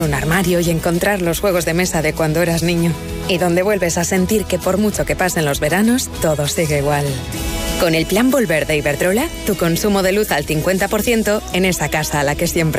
un armario y encontrar los juegos de mesa de cuando eras niño. Y donde vuelves a sentir que por mucho que pasen los veranos, todo sigue igual. Con el plan Volver de Iberdrola, tu consumo de luz al 50% en esa casa a la que siempre